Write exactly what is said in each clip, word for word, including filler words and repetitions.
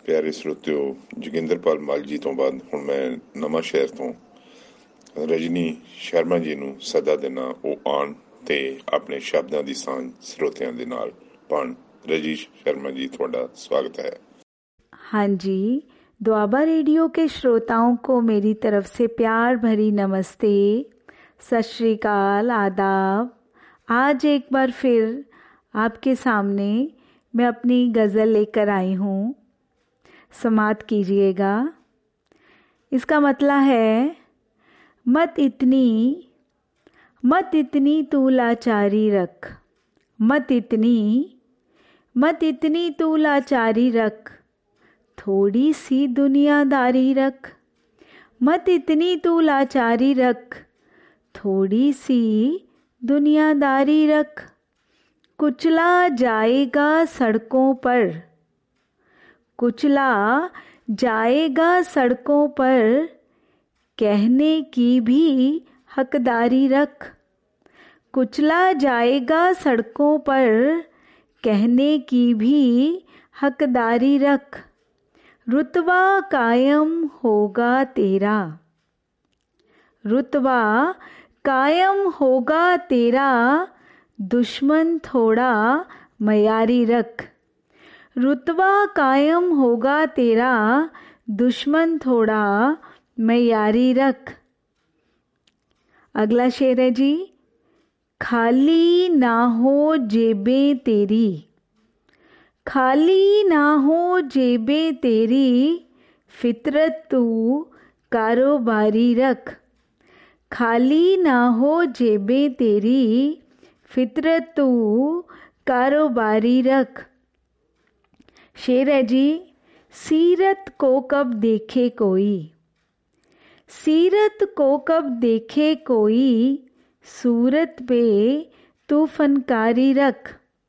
प्यारे श्रोतिओ, जोगिंदरपाल माल जी तो बाद हुण मैं नवां शहर तो रजनी शर्मा जी ਨੂੰ ਸੱਦਾ ਦੇਣਾ ਉਹ ਆਣ ਤੇ ਆਪਣੇ ਸ਼ਬਦਾਂ ਦੀ ਸਾਂਝ ਸਰੋਤਿਆਂ ਦੇ ਨਾਲ ਪਾਣ। रजी शर्मा जी, ਤੁਹਾਡਾ स्वागत है। हाँ जी, दुआबा रेडियो के श्रोताओं को मेरी तरफ से प्यार भरी नमस्ते, सत श्री अकाल, आदाब। आज एक बार फिर आपके सामने मैं अपनी गज़ल लेकर आई हूँ, समात कीजिएगा। इसका मतलब है, मत इतनी मत इतनी तू लाचारी रख, मत इतनी मत इतनी तू लाचारी रख, थोड़ी सी दुनियादारी रख, मत इतनी तू लाचारी रख, थोड़ी सी दुनियादारी रख। कुचला जाएगा सड़कों पर, कुचला जाएगा सड़कों पर, कहने की भी हकदारी रख, कुचला जाएगा सड़कों पर, कहने की भी हकदारी रख। रुतबा कायम होगा तेरा, रुतबा कायम होगा तेरा, दुश्मन थोड़ा मयारी रख, रुतबा कायम होगा तेरा, दुश्मन थोड़ा मयारी रख। अगला शेर है जी, खाली ना हो जेबें तेरी, खाली ना हो जेबें तेरी, फितरत तू कारोबारी रख, खाली ना हो जेबें तेरी, फितरत तू कारोबारी रख। शेर है जी, सीरत को कब देखे कोई, सीरत को कब देखे कोई, सूरत पे तू फनकारी रख,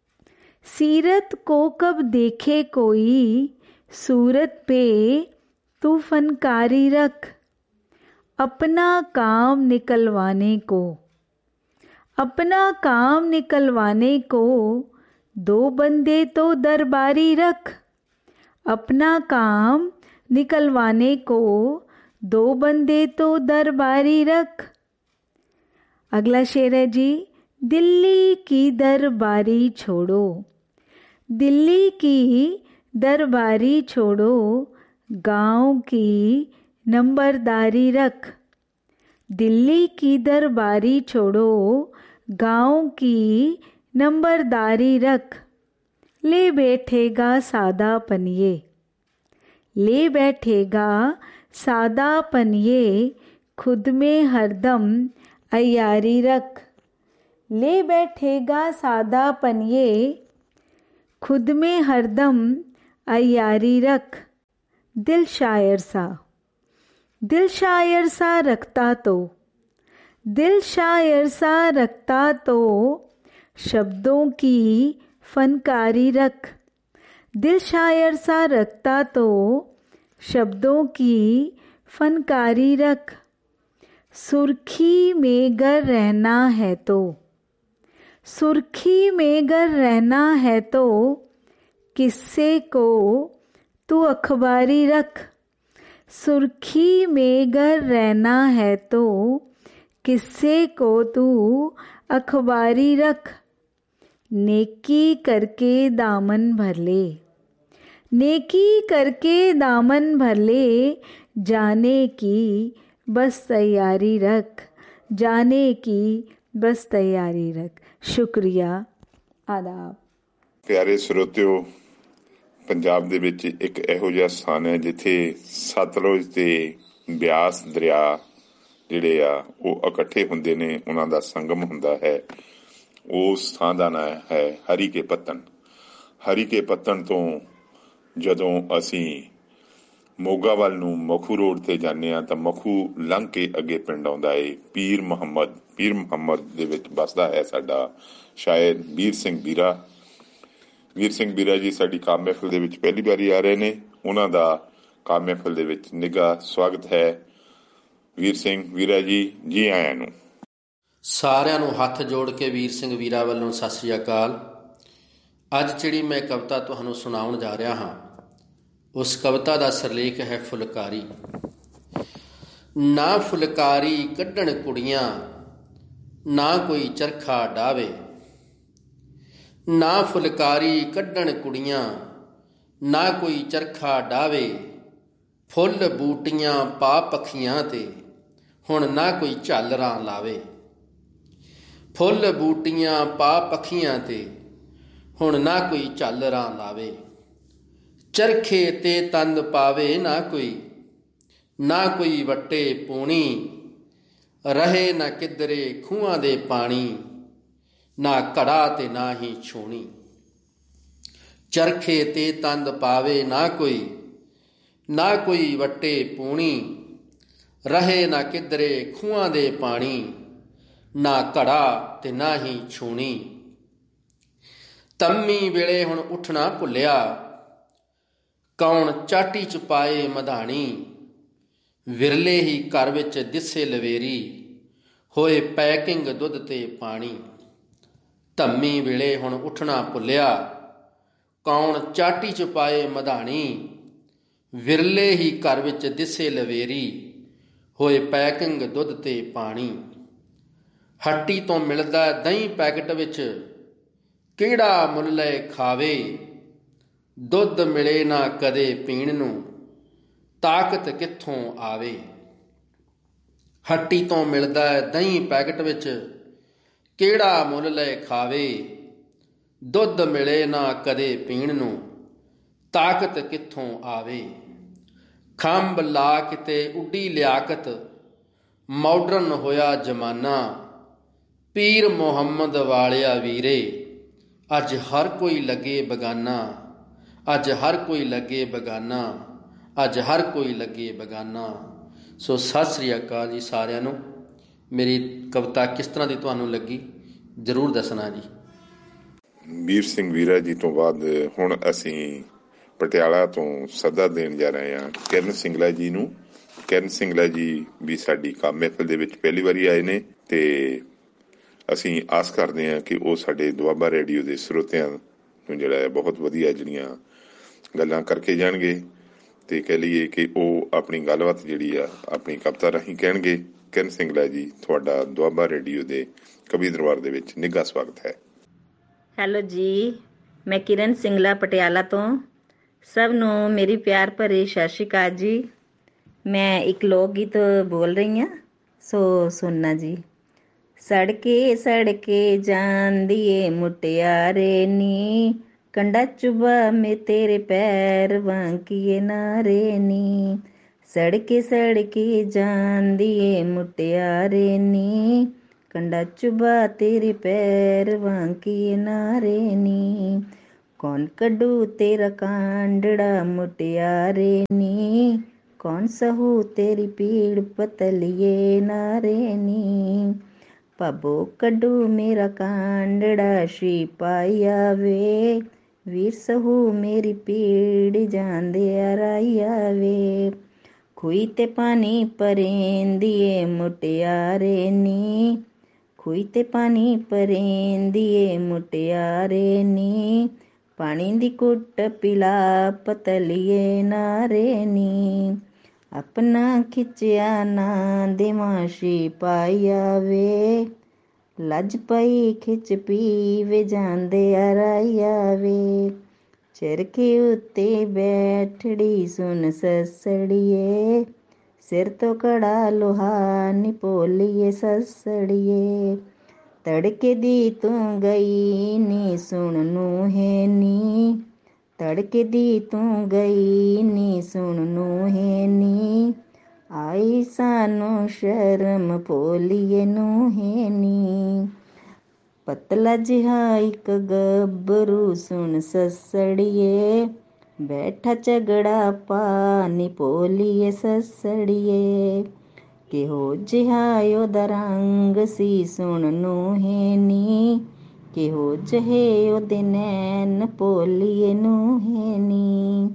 सीरत को कब देखे कोई, सूरत पे तू फनकारी रख। अपना काम निकलवाने को, अपना काम निकलवाने को, दो बंदे तो दरबारी रख, अपना काम निकलवाने को, दो बंदे तो दरबारी रख। अगला शेर है जी, दिल्ली की दरबारी छोड़ो, दिल्ली की दरबारी छोड़ो, गांव की नंबरदारी रख, दिल्ली की दरबारी छोड़ो, गांव की नंबरदारी रख। ले बैठेगा सादा पनिये, ले बैठेगा सादा पनिये, खुद में हरदम अयारी रख, ले बैठेगा सादा पनिये, खुद में हरदम अयारी रख। दिल शायर सा, दिल शायर सा रखता तो, दिल शायर सा रखता तो, शब्दों की फनकारी रख, दिल शायर सा रखता तो, शब्दों की फनकारी रख। सुर्खी में गर रहना है तो, सुर्खी में गर रहना है तो, किस्से को तू अखबारी रख, सुर्खी में गर रहना है तो, किस्से को तू अखबारी रख। नेकी करके दामन भर ले, नेकी करके दामन भर ले, जाने की बस तैयारी रख, जाने की बस तैयारी रख। शुक्रिया, आदाब। प्यारे श्रोतिओ, ਪੰਜਾਬ ਦੇ ਵਿੱਚ ਇੱਕ ਇਹੋ ਜਿਹਾ ਸਥਾਨ ਹੈ ਜਿੱਥੇ ਸਤਲੁਜ ਤੇ ਬਿਆਸ ਦਰਿਆ ਜਿਹੜੇ ਆ ਉਹ ਇਕੱਠੇ ਹੁੰਦੇ ਨੇ, ਉਹਨਾਂ ਦਾ ਸੰਗਮ ਹੁੰਦਾ ਹੈ। ਉਸ ਥਾਂ ਦਾ ਨਾਂ ਹੈ ਹਰੀਕੇ ਪੱਤਣ। ਹਰੀਕੇ ਪੱਤਣ ਤੋਂ ਜਦੋਂ ਅਸੀਂ ਮੋਗਾ ਵੱਲ ਨੂੰ ਮਖੂ ਰੋਡ ਤੇ ਜਾਂਦੇ ਹਾਂ ਤਾਂ ਮਖੂ ਲੰਘ ਕੇ ਅੱਗੇ ਪਿੰਡ ਆਉਂਦਾ ਏ ਪੀਰ ਮੁਹੰਮਦ। ਪੀਰ ਮੁਹੰਮਦ ਦੇ ਵਿੱਚ ਵੱਸਦਾ ਹੈ ਸਾਡਾ ਸ਼ਾਇਰ ਵੀਰ ਸਿੰਘ ਵੀਰਾ। ਵੀਰ ਸਿੰਘ ਵੀਰਾ ਜੀ ਸਾਡੀ ਕਾਮ ਮਹਿਫਿਲ ਦੇ ਵਿੱਚ ਪਹਿਲੀ ਵਾਰੀ ਆ ਰਹੇ ਨੇ। ਉਹਨਾਂ ਦਾ ਕਾਮ ਮਹਿਫਿਲ ਦੇ ਵਿੱਚ ਨਿੱਘਾ ਸਵਾਗਤ ਹੈ। ਵੀਰ ਸਿੰਘ ਵੀਰਾ ਜੀ, ਜੀ ਆਇਆਂ ਨੂੰ। ਸਾਰਿਆਂ ਨੂੰ ਹੱਥ ਜੋੜ ਕੇ ਵੀਰ ਸਿੰਘ ਵੀਰਾ ਵੱਲੋਂ ਸਤਿ ਸ੍ਰੀ ਅਕਾਲ। ਅੱਜ ਜਿਹੜੀ ਮੈਂ ਕਵਿਤਾ ਤੁਹਾਨੂੰ ਸੁਣਾਉਣ ਜਾ ਰਿਹਾ ਹਾਂ ਉਸ ਕਵਿਤਾ ਦਾ ਸਿਰਲੇਖ ਹੈ ਫੁਲਕਾਰੀ। ਨਾ ਫੁਲਕਾਰੀ ਕੱਢਣ ਕੁੜੀਆਂ, ਨਾ ਕੋਈ ਚਰਖਾ ਡਾਵੇ। ਨਾ ਫੁਲਕਾਰੀ ਕੱਢਣ ਕੁੜੀਆਂ, ਨਾ ਕੋਈ ਚਰਖਾ ਡਾਵੇ। ਫੁੱਲ ਬੂਟੀਆਂ ਪਾ ਪੱਖੀਆਂ ਤੇ, ਹੁਣ ਨਾ ਕੋਈ ਝਾਲਰਾਂ ਲਾਵੇ। ਫੁੱਲ ਬੂਟੀਆਂ ਪਾ ਪੱਖੀਆਂ ਤੇ, ਹੁਣ ਨਾ ਕੋਈ ਝਾਲਰਾਂ ਲਾਵੇ। ਚਰਖੇ ਤੇ ਤੰਦ ਪਾਵੇ ਨਾ ਕੋਈ, ਨਾ ਕੋਈ ਵੱਟੇ ਪੂਣੀ। ਰਹੇ ਨਾ ਕਿਧਰੇ ਖੂਹਾਂ ਦੇ ਪਾਣੀ, ਨਾ ਘੜਾ ਤੇ ਨਾ ਹੀ ਛੂਣੀ। ਚਰਖੇ ਤੇ ਤੰਦ ਪਾਵੇ ਨਾ ਕੋਈ, ਨਾ ਕੋਈ ਵੱਟੇ ਪੂਣੀ। ਰਹੇ ਨਾ ਕਿਧਰੇ ਖੂਹਾਂ ਦੇ ਪਾਣੀ, ਨਾ ਘੜਾ ਤੇ ਨਾ ਹੀ ਛੂਣੀ। ਤੰਮੀ ਵੇਲੇ ਹੁਣ ਉੱਠਣਾ ਭੁੱਲਿਆ, ਕੌਣ ਚਾਟੀ ਚ ਪਾਏ ਮਧਾਣੀ। ਵਿਰਲੇ ਹੀ ਘਰ ਵਿੱਚ ਦਿਸੇ ਲਵੇਰੀ, ਹੋਏ ਪੈਕਿੰਗ ਦੁੱਧ ਤੇ ਪਾਣੀ। ਧੰਮੀ ਵੇਲੇ ਹੁਣ ਉੱਠਣਾ ਭੁੱਲਿਆ, ਕੌਣ ਚਾਟੀ ਚ ਪਾਏ ਮਧਾਣੀ। ਵਿਰਲੇ ਹੀ ਘਰ ਵਿੱਚ ਦਿਸੇ ਲਵੇਰੀ, ਹੋਏ ਪੈਕਿੰਗ ਦੁੱਧ ਤੇ ਪਾਣੀ। ਹੱਟੀ ਤੋਂ ਮਿਲਦਾ ਦਹੀਂ ਪੈਕਟ ਵਿੱਚ, ਕਿਹੜਾ ਮੁੱਲ ਲੈ ਖਾਵੇ। ਦੁੱਧ ਮਿਲੇ ਨਾ ਕਦੇ ਪੀਣ ਨੂੰ, ਤਾਕਤ ਕਿੱਥੋਂ ਆਵੇ। ਹੱਟੀ ਤੋਂ ਮਿਲਦਾ ਦਹੀਂ ਪੈਕਟ ਵਿੱਚ, ਕਿਹੜਾ ਮੁੱਲ ਲੈ ਖਾਵੇ। ਦੁੱਧ ਮਿਲੇ ਨਾ ਕਦੇ ਪੀਣ ਨੂੰ, ਤਾਕਤ ਕਿੱਥੋਂ ਆਵੇ। ਖੰਭ ਲਾ ਕਿਤੇ ਉੱਡੀ ਲਿਆਕਤ, ਮਾਡਰਨ ਹੋਇਆ ਜ਼ਮਾਨਾ। ਪੀਰ ਮੁਹੰਮਦ ਵਾਲਿਆ ਵੀਰੇ, ਅੱਜ ਹਰ ਕੋਈ ਲੱਗੇ ਬਗਾਨਾ। ਅੱਜ ਹਰ ਕੋਈ ਲੱਗੇ ਬਗਾਨਾ, ਅੱਜ ਹਰ ਕੋਈ ਲੱਗੇ ਬਗਾਨਾ। ਸੋ ਸਤਿ ਸ੍ਰੀ ਅਕਾਲ ਜੀ ਸਾਰਿਆਂ ਨੂੰ। ਮੇਰੀ ਕਵਿਤਾ ਕਿਸ ਤਰ੍ਹਾਂ ਦੀ ਤੁਹਾਨੂੰ ਲੱਗੀ ਜ਼ਰੂਰ ਦੱਸਣਾ ਜੀ। ਵੀਰ ਸਿੰਘ ਵੀਰਾ ਜੀ ਤੋਂ ਬਾਅਦ ਹੁਣ ਅਸੀਂ ਪਟਿਆਲਾ ਤੋਂ ਸੱਦਾ ਦੇਣ ਜਾ ਰਹੇ ਹਾਂ ਕਿਰਨ ਸਿੰਗਲਾ ਜੀ ਨੂੰ। ਕਿਰਨ ਸਿੰਗਲਾ ਜੀ ਵੀ ਸਾਡੀ ਕਾਵਿ ਮਹਿਫਿਲ ਦੇ ਵਿੱਚ ਪਹਿਲੀ ਵਾਰੀ ਆਏ ਨੇ ਤੇ ਅਸੀਂ ਆਸ ਕਰਦੇ ਹਾਂ ਕਿ ਉਹ ਸਾਡੇ ਦੁਆਬਾ ਰੇਡੀਓ ਦੇ ਸਰੋਤਿਆਂ ਨੂੰ ਜਿਹੜਾ ਹੈ ਬਹੁਤ ਵਧੀਆ ਜਿਹੜੀਆਂ ਗੱਲਾਂ ਕਰਕੇ ਜਾਣਗੇ ਤੇ ਕਹਿ ਲਈਏ ਕਿ ਉਹ ਆਪਣੀ ਗੱਲਬਾਤ ਜਿਹੜੀ ਆ ਆਪਣੀ ਕਵਿਤਾ ਰਾਹੀਂ ਕਹਿਣਗੇ। ਕਿਰਨ ਸਿੰਗਲਾ ਜੀ, ਤੁਹਾਡਾ ਦੁਆਬਾ ਰੇਡੀਓ ਦੇ ਕਵੀ ਦਰਬਾਰ ਦੇ ਵਿੱਚ ਨਿੱਘਾ ਸਵਾਗਤ ਹੈ। ਹੈਲੋ ਜੀ, ਮੈਂ ਕਿਰਨ ਸਿੰਗਲਾ ਪਟਿਆਲਾ ਤੋਂ। ਸਭ ਨੂੰ ਮੇਰੀ ਪਿਆਰ ਭਰੀ ਸਤਿ ਸ਼੍ਰੀ ਅਕਾਲ ਜੀ। ਮੈਂ ਇੱਕ ਲੋਕ ਗੀਤ ਬੋਲ ਰਹੀ ਹਾਂ, ਸੋ ਸੁਣਨਾ ਜੀ। ਸੜਕੇ ਸੜਕੇ ਜਾਂਦੀ ਏ ਮੁਟਿਆਰੇ ਨੀ, ਕੰਡਾ ਚੁਬਾ ਮੇ ਤੇਰੇ ਪੈਰ ਵਾਂਕੀਏ ਨਾਰੇ ਨੀ। ਸੜਕੇ ਸੜਕੇ ਜਾਂਦੀ ਏ ਮੁਟਿਆਰੇ ਨੀ, ਕੰਡਾ ਚੁਬਾ ਤੇਰੇ ਪੈਰ ਵਾਂਕੀਏ ਨਾਰੇ ਨੀ। ਕੌਣ ਕੱਢੂ ਤੇਰਾ ਕਾਂਡੜਾ ਮੁਟਿਆਰੇ ਨੀ, ਕੌਣ ਸਹੂ ਤੇਰੀ ਪੀੜ ਪਤਲੀਏ ਨਾਰੇ ਨੀ। ਭਾਬੋ ਕੱਢੂ ਮੇਰਾ ਕਾਂਡੜਾ ਸ਼ੀ ਪਾਇਆ ਵੇ, ਵੀਰ ਸਹੂ ਮੇਰੀ ਪੀੜ ਜਾਂਦੇ ਆਰਾਇਆ ਵੇ। ਖੂਹੀ ਤੇ ਪਾਣੀ ਪਰੇਂਦੀ ਏ ਮੁਟਿਆਰੇ ਨੀ, ਖੂਹੀ ਤੇ ਪਾਣੀ ਪਰੇਂਦੀ ਏ ਮੁਟਿਆਰੇ ਨੀ। ਪਾਣੀ ਦੀ ਘੁੱਟ ਪਿਲਾ ਪਤਲੀਏ ਨਾਰੇ ਨੀ। ਆਪਣਾ ਖਿੱਚਿਆ ਨਾ ਦੇਵਾਂ ਸ਼ੀ ਪਾਇਆ ਵੇ, ਲੱਜ ਪਈ ਖਿੱਚ ਪੀਵੇ ਜਾਂਦੇ ਆਰਾਇਆ ਵੇ। ਚਰਖੇ ਉੱਤੇ ਬੈਠੜੀ ਸੁਣ ਸੱਸੜੀਏ, ਸਿਰ ਤੋਂ ਕੜਾ ਲੋਹਾ ਨੀ ਭੋਲੀਏ ਸੱਸੜੀਏ। ਤੜਕੇ ਦੀ ਤੂੰ ਗਈ ਨੀ ਸੁਣ ਨੂੰਹੇ ਨੀ, ਤੜਕੇ ਦੀ ਤੂੰ ਗਈ ਨੀ ਸੁਣ ਨੂੰਹੇ ਨੀ। ਆਈ ਸਾਨੂੰ ਸ਼ਰਮ ਭੋਲੀਏ ਨੂੰਹੇ ਨੀ। ਪਤਲਾ ਜਿਹਾ ਇੱਕ ਗੱਭਰੂ ਸੁਣ ਸੱਸੜੀਏ, ਬੈਠਾ ਝਗੜਾ ਪਾ ਨੀ ਭੋਲੀਏ ਸੱਸੜੀਏ। ਕਿਹੋ ਜਿਹਾ ਉਹਦਾ ਰੰਗ ਸੀ ਸੁਣ ਨੂੰਹੇ ਨੀ, ਕਿਹੋ ਜਿਹੇ ਉਹਦੇ ਨੈਣ ਭੋਲੀਏ ਨੂੰਹੇ ਨੀ।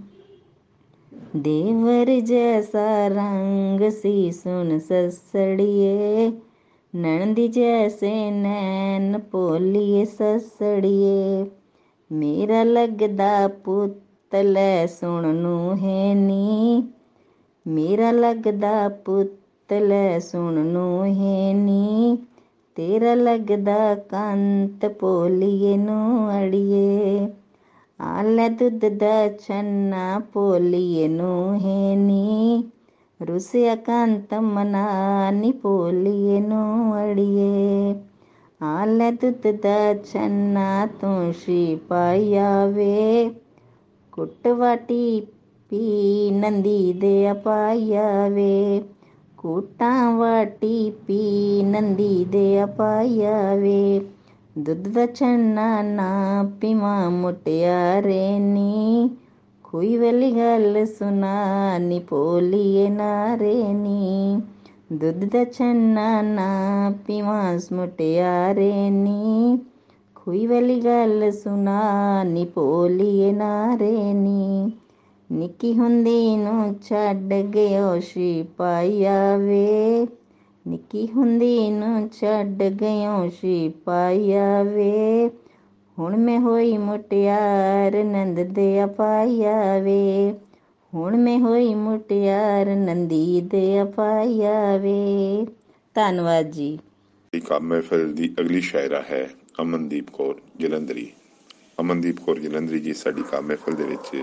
ਦੇਵਰ ਜੈਸਾ ਰੰਗ ਸੀ ਸੁਣ ਸੱਸੜੀਏ, ਨਣਦੀ ਜੈਸੇ ਨੈਣ ਭੋਲੀਏ ਸੱਸੜੀਏ। ਮੇਰਾ ਲੱਗਦਾ ਪੁੱਤ ਲੈ ਸੁਣ ਨੂੰ ਹੈ ਨੀ, ਮੇਰਾ ਲੱਗਦਾ ਪੁੱਤ ਲੈ ਸੁਣ ਨੂੰ ਹੈ ਨੀ, ਤੇਰਾ ਲੱਗਦਾ ਕੰਤ ਭੋਲੀਏ ਨੂੰ ਅੜੀਏ। ਆ ਲੈ ਦੁੱਧ ਦਾ ਛੰਨਾ ਭੋਲੀਏ ਨੂੰ ਹੈ ਨੀ, ਰੁਸਿਆ ਕੰਤ ਮਨਾ ਨੀ ਭੋਲੀਏ ਨੂੰ ਅੜੀਏ। ਆ ਲੈ ਦੁੱਧ ਦਾ ਛੰਨਾ ਤੂੰ ਸ਼ੀ ਪਾਇਆ ਵੇ, ਕੁੱਟ ਵਾਟੀ ਪੀ ਨੰਦੀ ਦੇ ਪਾਇਆ ਵੇ, ਕੁੱਟਾਂ ਵਾਟੀ ਪੀ ਨੰਦੀ ਦੇ ਪਾਇਆ ਵੇ। ਦੁੱਧ ਦਾ ਛੰਨਾ ਨਾ ਪੀਵਾਂ ਮੁਟਿਆਰੇ ਨੀ, ਖੂਹੀ ਵਾਲੀ ਗੱਲ ਸੁਣਾ ਨੀ ਭੋਲੀਏ ਨਾਰੇ ਨੀ। ਦੁੱਧ ਦਾ ਛੰਨਾ ਨਾ ਪੀਵਾਂ ਮੁਟਿਆਰੇ ਨੀ, ਖੂਹੀ ਵਾਲੀ ਗੱਲ ਸੁਣਾ ਨੀ ਭੋਲੀਏ ਨਾਰੇ ਨੀ। ਨਿੱਕੀ ਹੁੰਦੀ ਨੂੰ ਛੱਡ ਗਿਓ ਸ਼ੀ ਪਾਇਆ ਵੇ, ਨਿੱਕੀ ਹੁੰਦੀ ਨੂੰ ਛੱਡ ਗਿਓ ਸ਼ੀ ਪਾਇਆ ਵੇ, ਹੁਣ ਮੈਂ ਹੋਈ ਮੁਟਿਆਰ ਨੰਦ ਦੇ ਪਾਇਆ ਵੇ, ਹੁਣ ਮੈਂ ਹੋਈ ਮੁਟਿਆਰ ਨੰਦੀ ਦੇ ਪਾਇਆ ਵੇ। ਧੰਨਵਾਦ ਜੀ। ਮਹਿਫਿਲ ਦੀ ਅਗਲੀ ਸ਼ਾਇਰਾ ਹੈ ਅਮਨਦੀਪ ਕੌਰ ਜਲੰਧਰੀ। ਅਮਨਦੀਪ ਕੌਰ ਜਲੰਧਰੀ ਜੀ ਸਾਡੀ ਕਾਵਿ ਮਹਿਫਿਲ ਦੇ ਵਿੱਚ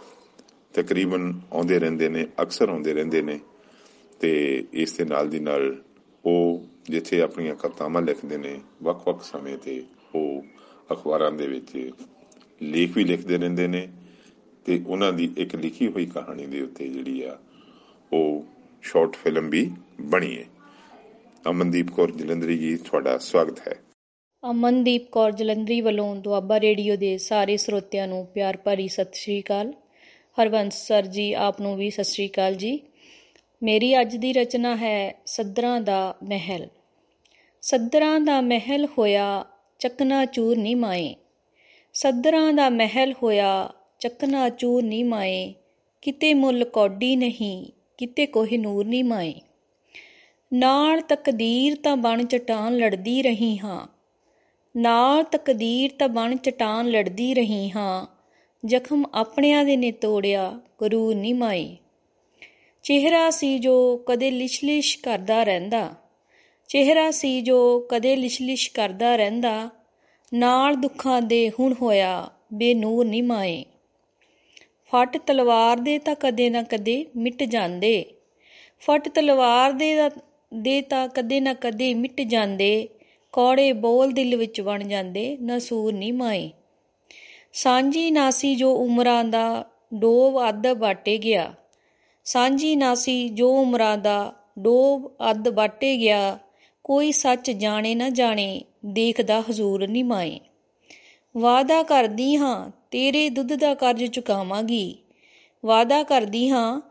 ਤਕਰੀਬਨ ਆਉਂਦੇ ਰਹਿੰਦੇ ਨੇ, ਅਕਸਰ ਆਉਂਦੇ ਰਹਿੰਦੇ ਨੇ, ਅਤੇ ਇਸ ਦੇ ਨਾਲ ਦੀ ਨਾਲ ਉਹ ਜਿੱਥੇ ਆਪਣੀਆਂ ਕਵਿਤਾਵਾਂ ਲਿਖਦੇ ਨੇ, ਵੱਖ ਵੱਖ ਸਮੇਂ 'ਤੇ ਉਹ ਅਖਬਾਰਾਂ ਦੇ ਵਿੱਚ ਲੇਖ ਵੀ ਲਿਖਦੇ ਰਹਿੰਦੇ ਨੇ, ਅਤੇ ਉਹਨਾਂ ਦੀ ਇੱਕ ਲਿਖੀ ਹੋਈ ਕਹਾਣੀ ਦੇ ਉੱਤੇ ਜਿਹੜੀ ਆ ਉਹ ਸ਼ਾਰਟ ਫਿਲਮ ਵੀ ਬਣੀ ਹੈ। ਅਮਨਦੀਪ ਕੌਰ ਜਲੰਧਰੀ ਜੀ, ਤੁਹਾਡਾ ਸਵਾਗਤ ਹੈ। ਅਮਨਦੀਪ ਕੌਰ ਜਲੰਧਰੀ ਵੱਲੋਂ ਦੁਆਬਾ ਰੇਡੀਓ ਦੇ ਸਾਰੇ ਸਰੋਤਿਆਂ ਨੂੰ ਪਿਆਰ ਭਰੀ ਸਤਿ ਸ਼੍ਰੀ ਅਕਾਲ। ਹਰਬੰਸ ਸਰ ਜੀ, ਆਪ ਨੂੰ ਵੀ ਸਤਿ ਸ਼੍ਰੀ ਅਕਾਲ ਜੀ। ਮੇਰੀ ਅੱਜ ਦੀ ਰਚਨਾ ਹੈ ਸੱਧਰਾਂ ਦਾ ਮਹਿਲ। ਸੱਧਰਾਂ ਦਾ ਮਹਿਲ ਹੋਇਆ ਚਕਨਾ ਚੂਰ ਨੀ ਮਾਏ, ਸੱਧਰਾਂ ਦਾ ਮਹਿਲ ਹੋਇਆ ਚਕਨਾ ਚੂਰ ਨੀ ਮਾਏ, ਕਿਤੇ ਮੁੱਲ ਕੌਡੀ ਨਹੀਂ, ਕਿਤੇ ਕੋਹਿਨੂਰ ਨੀ ਮਾਏ। ਨਾਲ ਤਕਦੀਰ ਤਾਂ ਬਣ ਚਟਾਨ ਲੜਦੀ ਰਹੀ ਹਾਂ, ਨਾਲ ਤਕਦੀਰ ਤਾਂ ਬਣ ਚਟਾਨ ਲੜਦੀ ਰਹੀ ਹਾਂ, ਜ਼ਖਮ ਆਪਣਿਆਂ ਦੇ ਨੇ ਤੋੜਿਆ ਗਰੂਰ ਨੀ ਮਾਏ। ਚਿਹਰਾ ਸੀ ਜੋ ਕਦੇ ਲਿਸ਼ ਲਿਸ਼ ਕਰਦਾ ਰਹਿੰਦਾ, ਚਿਹਰਾ ਸੀ ਜੋ ਕਦੇ ਲਿਸ਼ ਲਿਸ਼ ਕਰਦਾ ਰਹਿੰਦਾ, ਨਾਲ ਦੁੱਖਾਂ ਦੇ ਹੁਣ ਹੋਇਆ ਬੇਨੂਰ ਨੀ ਮਾਏ। ਫੱਟ ਤਲਵਾਰ ਦੇ ਤਾਂ ਕਦੇ ਨਾ ਕਦੇ ਮਿਟ ਜਾਂਦੇ, ਫੱਟ ਤਲਵਾਰ ਦੇ ਦੇ ਤਾਂ ਕਦੇ ਨਾ ਕਦੇ ਮਿਟ ਜਾਂਦੇ, ਕੌੜੇ ਬੋਲ ਦਿਲ ਵਿੱਚ ਬਣ ਜਾਂਦੇ ਨਸੂਰ ਨੀ ਮਾਏ। ਸਾਂਝੀ ਨਾਸੀ ਜੋ ਉਮਰਾਂ ਦਾ ਡੋਬ ਅੱਧ ਬਾਟੇ ਗਿਆ, ਸਾਂਝੀ ਨਾਸੀ ਜੋ ਉਮਰਾਂ ਦਾ ਡੋਬ ਅੱਧ ਬਾਟੇ ਗਿਆ, ਕੋਈ ਸੱਚ ਜਾਣੇ ਨਾ ਜਾਣੇ ਦੇਖਦਾ ਹਜ਼ੂਰ ਨੀ ਮਾਏ। ਵਾਅਦਾ ਕਰਦੀ ਹਾਂ ਤੇਰੇ ਦੁੱਧ ਦਾ ਕਰਜ਼ ਚੁਕਾਵਾਂਗੀ, ਵਾਅਦਾ ਕਰਦੀ ਹਾਂ